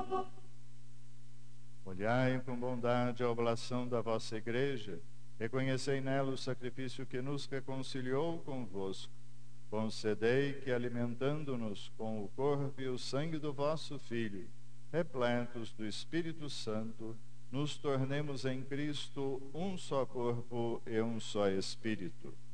Olhai com bondade a oblação da vossa Igreja, reconhecei nela o sacrifício que nos reconciliou convosco. Concedei que, alimentando-nos com o corpo e o sangue do vosso Filho, repletos do Espírito Santo, nos tornemos em Cristo um só corpo e um só Espírito.